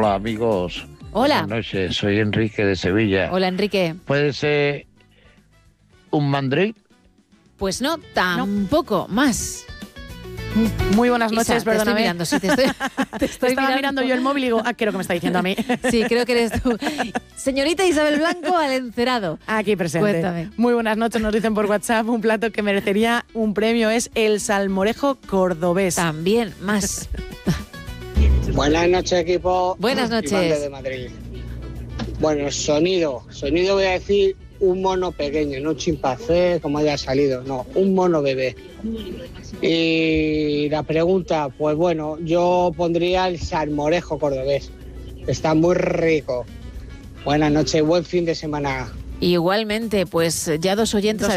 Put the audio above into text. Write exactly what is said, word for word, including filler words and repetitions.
Hola, amigos. Hola. Buenas noches, soy Enrique de Sevilla. Hola, Enrique. ¿Puede ser un mandril? Pues no, tampoco, no. Más. Muy buenas noches, Isa, perdóname. Te estoy mirando, sí, te estoy, te estoy Estaba mirando. mirando yo el móvil y digo, ah, quiero que me está diciendo a mí. Sí, creo que eres tú. Señorita Isabel Blanco, al encerado. Aquí presente. Cuéntame. Muy buenas noches, nos dicen por WhatsApp, un plato que merecería un premio es el salmorejo cordobés. También, más. Buenas noches, equipo. Buenas noches. Iván desde Madrid. Bueno, sonido. Sonido voy a decir un mono pequeño, no un chimpancé como haya salido, no, un mono bebé. Y la pregunta, pues bueno, yo pondría el salmorejo cordobés. Está muy rico. Buenas noches, buen fin de semana. Igualmente, pues ya dos oyentes